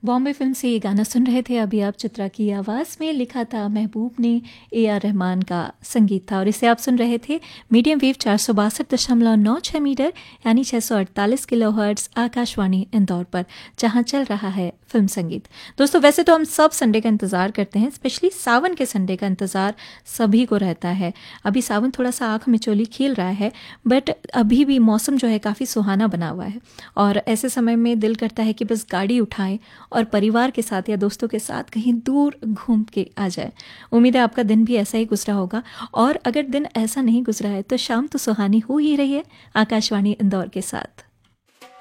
Bombay film से ये गाना सुन रहे थे अभी आप, चित्रा की आवाज़ में, लिखा था महबूब ने, AR रहमान का संगीत था। और इसे आप सुन रहे थे मीडियम वेव 462.96 मीटर यानी 648 किलोहर्ट्ज़ आकाशवाणी इंदौर पर, जहां चल रहा है फिल्म संगीत। दोस्तों वैसे तो हम सब संडे का इंतज़ार करते हैं, स्पेशली सावन के संडे का इंतज़ार सभी को रहता है। अभी सावन थोड़ा सा आँख में चोली खील रहा है, बट अभी भी मौसम जो है काफ़ी सुहाना बना हुआ है और ऐसे समय में दिल करता है कि बस गाड़ी उठाएं और परिवार के साथ या दोस्तों के साथ कहीं दूर घूम के आ जाए। उम्मीद है आपका दिन भी ऐसा ही गुजरा होगा, और अगर दिन ऐसा नहीं गुजरा है तो शाम तो सुहानी हो ही रही है आकाशवाणी इंदौर के साथ।